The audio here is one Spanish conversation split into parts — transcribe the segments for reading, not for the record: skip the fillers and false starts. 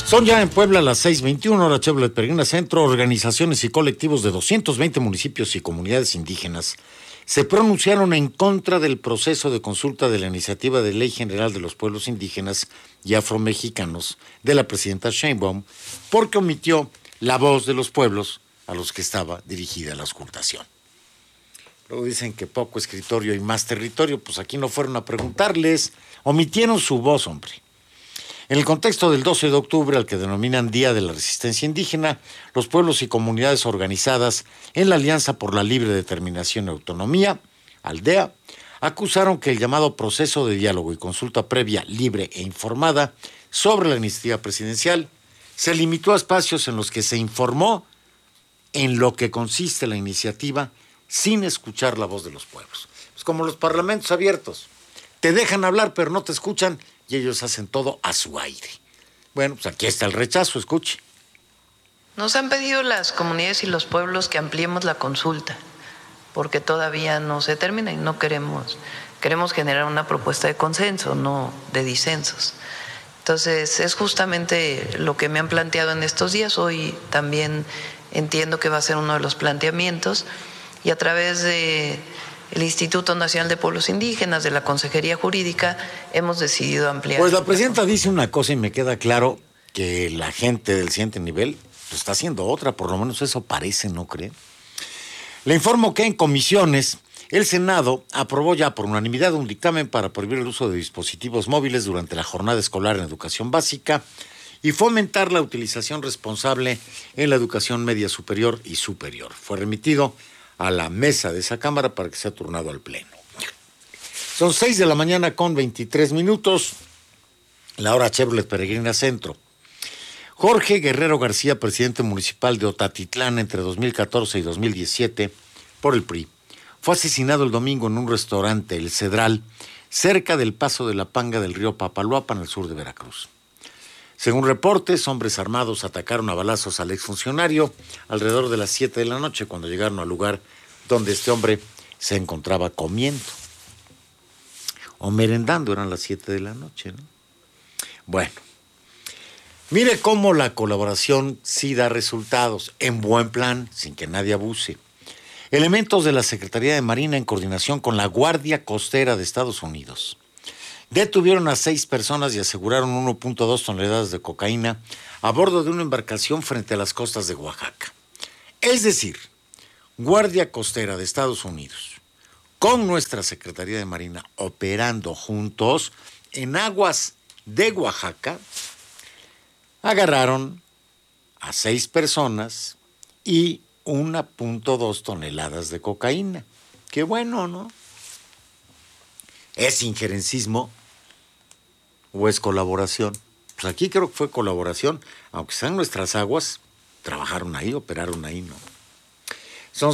Son ya en Puebla las 6:21, hora Chevrolet Peregrina Centro. Organizaciones y colectivos de 220 municipios y comunidades indígenas se pronunciaron en contra del proceso de consulta de la Iniciativa de Ley General de los Pueblos Indígenas y Afromexicanos de la presidenta Sheinbaum, porque omitió la voz de los pueblos a los que estaba dirigida la auscultación. Luego dicen que poco escritorio y más territorio, pues aquí no fueron a preguntarles, omitieron su voz, hombre. En el contexto del 12 de octubre, al que denominan Día de la Resistencia Indígena, los pueblos y comunidades organizadas en la Alianza por la Libre Determinación y Autonomía, ALDEA, acusaron que el llamado proceso de diálogo y consulta previa, libre e informada sobre la iniciativa presidencial se limitó a espacios en los que se informó en lo que consiste la iniciativa sin escuchar la voz de los pueblos. Es como los parlamentos abiertos. Te dejan hablar, pero no te escuchan, y ellos hacen todo a su aire. Bueno, pues aquí está el rechazo, escuche. Nos han pedido las comunidades y los pueblos que ampliemos la consulta, porque todavía no se termina y no queremos generar una propuesta de consenso, no de disensos. Entonces, es justamente lo que me han planteado en estos días. Hoy también entiendo que va a ser uno de los planteamientos, y a través de el Instituto Nacional de Pueblos Indígenas, de la Consejería Jurídica, hemos decidido ampliar. Pues la presidenta dice una cosa y me queda claro que la gente del siguiente nivel pues, está haciendo otra, por lo menos eso parece, ¿no cree? Le informo que en comisiones el Senado aprobó ya por unanimidad un dictamen para prohibir el uso de dispositivos móviles durante la jornada escolar en educación básica y fomentar la utilización responsable en la educación media superior y superior. Fue remitido a la mesa de esa Cámara para que sea turnado al Pleno. Son 6:23 a.m, la hora Chevrolet Peregrina Centro. Jorge Guerrero García, presidente municipal de Otatitlán entre 2014 y 2017 por el PRI, fue asesinado el domingo en un restaurante, El Cedral, cerca del paso de la Panga del río Papaloapa, en el sur de Veracruz. Según reportes, hombres armados atacaron a balazos al exfuncionario alrededor de las 7 de la noche cuando llegaron al lugar donde este hombre se encontraba comiendo. O merendando, eran las 7 de la noche, ¿no? Bueno, mire cómo la colaboración sí da resultados, en buen plan, sin que nadie abuse. Elementos de la Secretaría de Marina en coordinación con la Guardia Costera de Estados Unidos detuvieron a 6 personas y aseguraron 1.2 toneladas de cocaína a bordo de una embarcación frente a las costas de Oaxaca. Es decir, Guardia Costera de Estados Unidos con nuestra Secretaría de Marina operando juntos en aguas de Oaxaca, agarraron a 6 personas y 1.2 toneladas de cocaína. Qué bueno, ¿no? ¿Es injerencismo o es colaboración? Pues aquí creo que fue colaboración, aunque sean nuestras aguas, trabajaron ahí, operaron ahí, ¿no? Son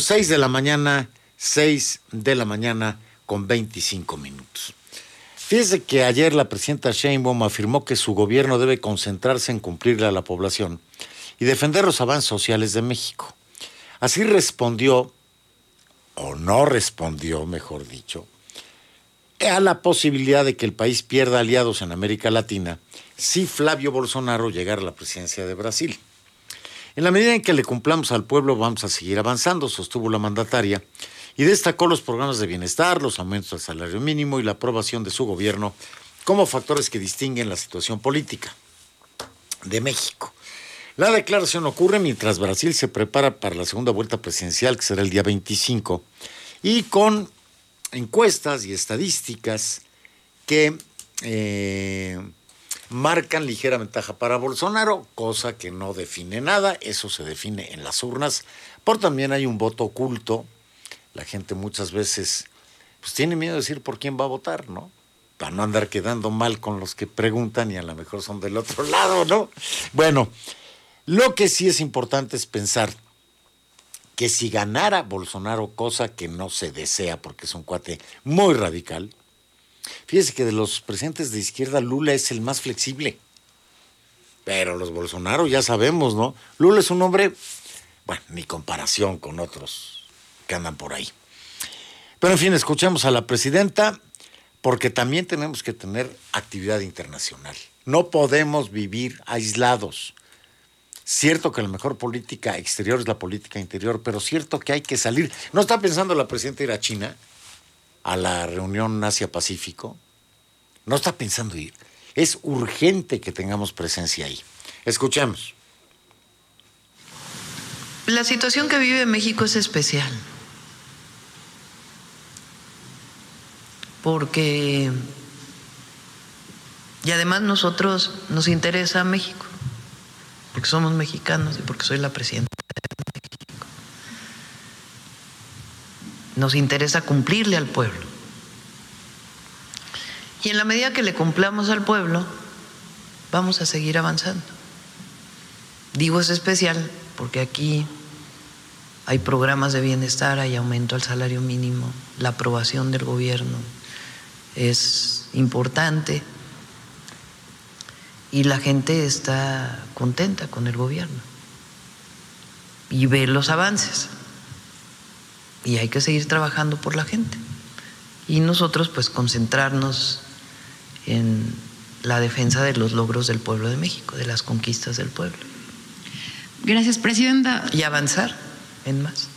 6:25 a.m. Fíjese que ayer la presidenta Sheinbaum afirmó que su gobierno debe concentrarse en cumplirle a la población y defender los avances sociales de México. Así respondió, o no respondió, mejor dicho, a la posibilidad de que el país pierda aliados en América Latina si Flavio Bolsonaro llegara a la presidencia de Brasil. En la medida en que le cumplamos al pueblo, vamos a seguir avanzando, sostuvo la mandataria, y destacó los programas de bienestar, los aumentos del salario mínimo y la aprobación de su gobierno como factores que distinguen la situación política de México. La declaración ocurre mientras Brasil se prepara para la segunda vuelta presidencial, que será el día 25, y con encuestas y estadísticas que marcan ligera ventaja para Bolsonaro, cosa que no define nada, eso se define en las urnas, pero también hay un voto oculto. La gente muchas veces pues tiene miedo de decir por quién va a votar, ¿no? Para no andar quedando mal con los que preguntan y a lo mejor son del otro lado, ¿no? Bueno, lo que sí es importante es pensar que si ganara Bolsonaro, cosa que no se desea porque es un cuate muy radical, fíjese que de los presidentes de izquierda Lula es el más flexible, pero los Bolsonaro ya sabemos, ¿no? Lula es un hombre, bueno, ni comparación con otros que andan por ahí. Pero en fin, escuchemos a la presidenta porque también tenemos que tener actividad internacional. No podemos vivir aislados. Cierto que la mejor política exterior es la política interior, pero cierto que hay que salir. ¿No está pensando la presidenta ir a China, a la reunión Asia-Pacífico? No está pensando ir. Es urgente que tengamos presencia ahí. Escuchemos. La situación que vive México es especial, porque, y además nosotros nos interesa México, porque somos mexicanos y porque soy la presidenta de México. Nos interesa cumplirle al pueblo. Y en la medida que le cumplamos al pueblo, vamos a seguir avanzando. Digo es especial porque aquí hay programas de bienestar, hay aumento al salario mínimo, la aprobación del gobierno es importante y la gente está contenta con el gobierno y ve los avances y hay que seguir trabajando por la gente y nosotros pues concentrarnos en la defensa de los logros del pueblo de México, de las conquistas del pueblo. Gracias, presidenta. Y avanzar en más.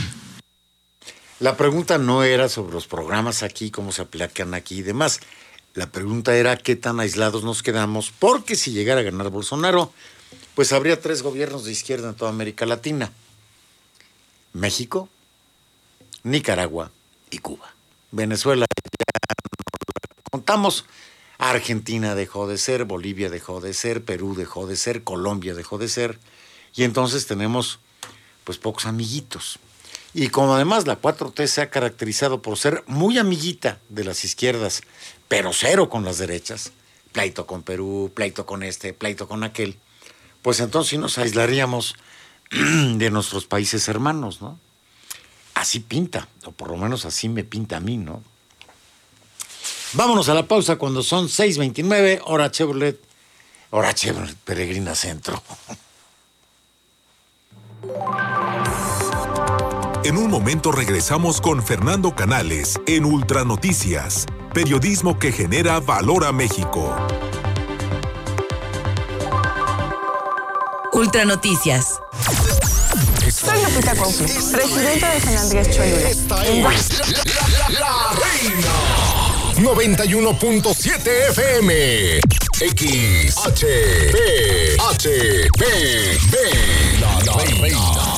La pregunta no era sobre los programas aquí, cómo se aplican aquí y demás. La pregunta era qué tan aislados nos quedamos, porque si llegara a ganar Bolsonaro, pues habría 3 gobiernos de izquierda en toda América Latina. México, Nicaragua y Cuba. Venezuela ya no contamos. Argentina dejó de ser, Bolivia dejó de ser, Perú dejó de ser, Colombia dejó de ser. Y entonces tenemos pues pocos amiguitos. Y como además la 4T se ha caracterizado por ser muy amiguita de las izquierdas, pero cero con las derechas, pleito con Perú, pleito con este, pleito con aquel, pues entonces sí nos aislaríamos de nuestros países hermanos, ¿no? Así pinta, o por lo menos así me pinta a mí, ¿no? Vámonos a la pausa cuando son 6:29, hora Chevrolet, Peregrina Centro. En un momento regresamos con Fernando Canales en Ultranoticias, periodismo que genera valor a México. Ultranoticias. Soy Lupita Cuauhtémoc, presidenta de San Andrés Cholula. Esta es la Reina 91.7 FM. XHPHPB. La Reina.